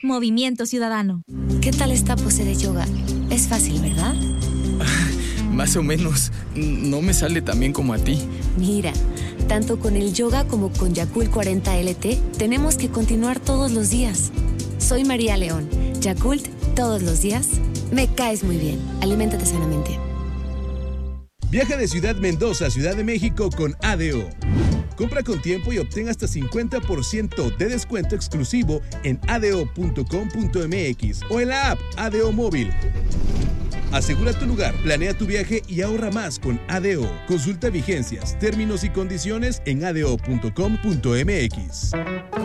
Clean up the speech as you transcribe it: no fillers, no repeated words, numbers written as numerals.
Movimiento Ciudadano. ¿Qué tal esta pose de yoga? Es fácil, ¿verdad? Más o menos. No me sale tan bien como a ti. Mira, tanto con el yoga como con Yakult 40 LT, tenemos que continuar todos los días. Soy María León. Yakult, todos los días. Me caes muy bien. Aliméntate sanamente. Viaja de Ciudad Mendoza a Ciudad de México con ADO. Compra con tiempo y obtén hasta 50% de descuento exclusivo en ado.com.mx o en la app ADO Móvil. Asegura tu lugar, planea tu viaje y ahorra más con ADO. Consulta vigencias, términos y condiciones en ado.com.mx.